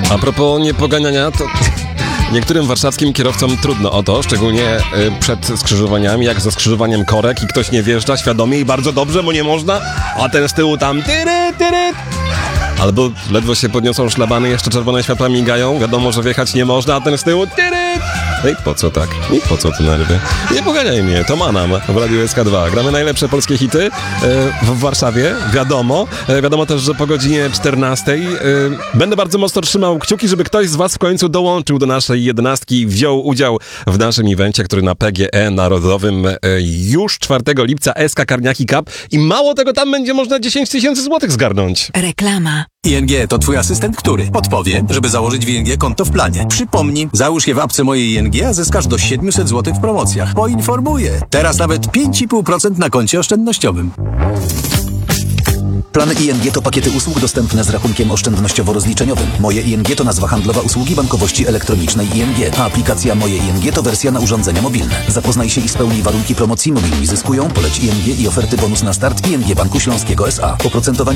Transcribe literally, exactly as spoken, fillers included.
A propos niepoganiania, to niektórym warszawskim kierowcom trudno o to, szczególnie y, przed skrzyżowaniami, jak ze skrzyżowaniem korek i ktoś nie wjeżdża świadomie i bardzo dobrze, bo nie można, a ten z tyłu tam tyry, tyry. Albo ledwo się podniosą szlabany, jeszcze czerwone światła migają, wiadomo, że wjechać nie można, a ten z tyłu tyry. No i po co tak? I po co te nerwy? Nie poganiaj mnie, to Manam w Radiu S K dwa. Gramy najlepsze polskie hity e, w Warszawie, wiadomo. E, wiadomo też, że po godzinie czternastej e, będę bardzo mocno trzymał kciuki, żeby ktoś z was w końcu dołączył do naszej jedenastki i wziął udział w naszym evencie, który na P G E Narodowym e, już czwartego lipca S K Karniaki Cup i mało tego, tam będzie można dziesięć tysięcy złotych zgarnąć. Reklama. I N G to twój asystent, który podpowie, żeby założyć w I N G konto w planie. Przypomnij, załóż je w apce mojej I N G, a zyskasz do siedemset złotych w promocjach. Poinformuję. Teraz nawet pięć i pół procent na koncie oszczędnościowym. Plany I N G to pakiety usług dostępne z rachunkiem oszczędnościowo-rozliczeniowym. Moje I N G to nazwa handlowa usługi bankowości elektronicznej I N G, a aplikacja Moje I N G to wersja na urządzenia mobilne. Zapoznaj się i spełnij warunki promocji. Mobilni zyskują. Poleć I N G i oferty bonus na start I N G Banku Śląskiego S A. Oprocentowanie